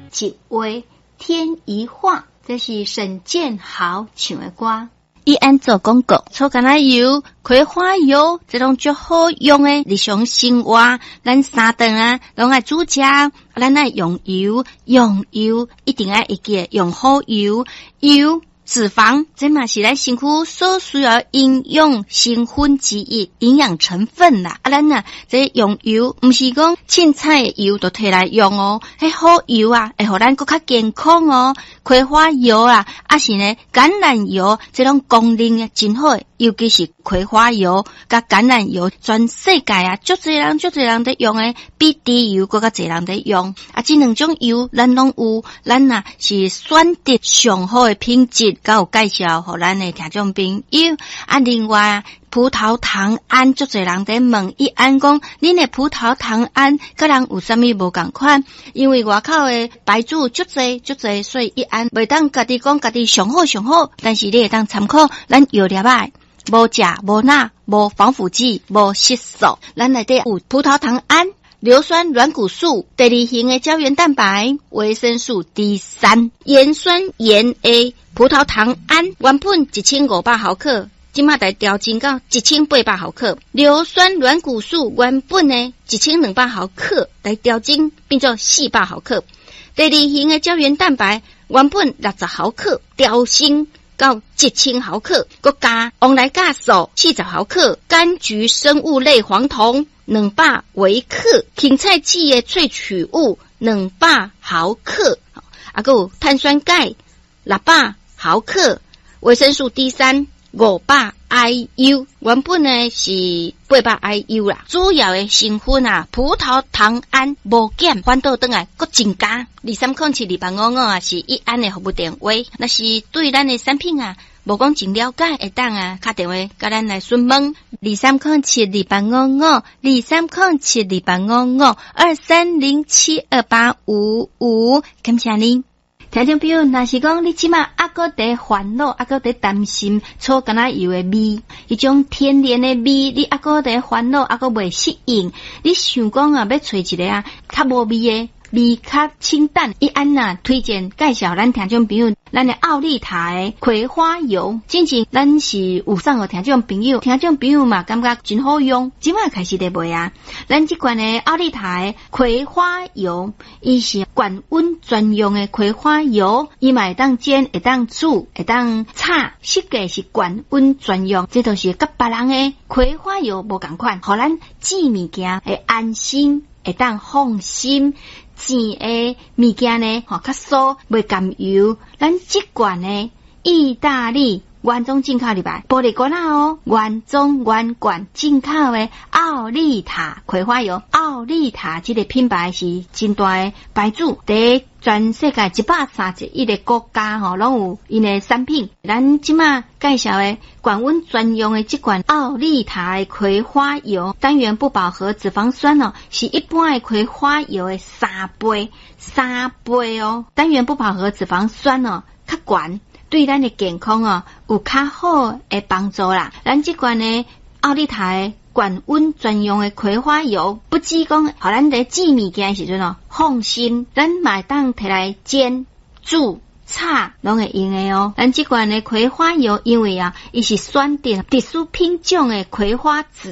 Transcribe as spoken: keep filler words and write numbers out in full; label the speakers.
Speaker 1: 一画添一画，这是沈建豪唱的歌。
Speaker 2: 伊安做广告，草橄榄油、葵花油，这种最好用的日常生活，咱三顿啊，拢爱煮食，咱爱用油，用油一定爱会记用好油，油。脂肪，这嘛是咱身躯所需要营养成分之一，营养成分啦。啊，咱呐，这用油，唔是讲凊彩的油就摕来用哦，迄好油啊，会互咱更较健康哦。葵花油啊，啊是呢橄榄油，这种功能啊真好，尤其是葵花油甲橄榄油，全世界啊，足侪人足侪人在用诶，比猪油更较侪人在用。啊，这两种油咱拢有，咱呐是选择上好的品质。甲有介绍互咱的听众朋友啊，另外葡萄糖胺，足侪人在问伊安讲，恁的葡萄糖胺甲人有啥物无共款？因为外口的牌子足侪足侪，所以伊安袂当家己讲家己上好上好，但是你会当参考咱药粒仔，无钾无钠无防腐剂无色素，咱内底有葡萄糖胺。硫酸软骨素、第二型的胶原蛋白、维生素 D 三、盐酸盐 A、葡萄糖胺，原本一千五百毫克，今麦来调整到一千八百毫克。硫酸软骨素原本呢一千两百毫克，来调整变做四百毫克。第二型的胶原蛋白原本六十毫克，调升到一千毫克，佮加往来酵素四十毫克，柑橘生物类黄酮两百微克，芹菜籽的萃取物两百毫克，啊，还有碳酸钙六百毫克，维生素 D 三五百 I U， 原本呢是八百 I U 啦。主要的成分啊，葡萄糖胺无减，反倒转来佫增加。二三空七二八五五啊，是一安的服务电话。那是对咱的产品啊，无讲真了解，会当啊，打电话甲咱来询问。二三空七二八五五，二三空七二八五五，二三零七二八五五，感谢您。听众朋友，若是讲你即马还搁在烦恼，还搁在担心草橄榄油的味，迄种天然的味，你还搁在烦恼，还搁未适应，你想讲啊，要找一个啊，较无味的。味较清淡，伊安呐推荐介绍咱听众朋友，咱的奥利塔的葵花油，真正咱是有送互听众朋友，听众朋友嘛感觉真好用，即马开始在卖啊。咱即款的奥利塔的葵花油，伊是高温专用的葵花油，伊嘛会当煎，会当煮，会当炒，设计是高温专用，这都是甲别人的葵花油无共款，互咱煮物件会安心，会当放心。煎的物件呢，吼较酥，袂甘油。咱即罐呢，意大利原装进口入来，玻璃罐啊哦，原装原罐进口的奥利塔葵花油。奥利塔这个品牌是真大的牌子，在全世界一百三十一个国家吼，拢有因的产品。咱即马介绍的高温专用的这款奥利塔的葵花油，单元不饱和脂肪酸哦，是一般的葵花油的三倍，三倍哦。单元不饱和脂肪酸哦，较悬，对咱的健康哦有较好的帮助啦。咱这款呢奥利塔的高温专用的葵花油，不止讲，互咱在煮物件时阵哦放心，咱买当摕来煎、煮、炒，拢会用的哦。咱这款的葵花油，因为啊，伊是选择特殊品种的葵花籽。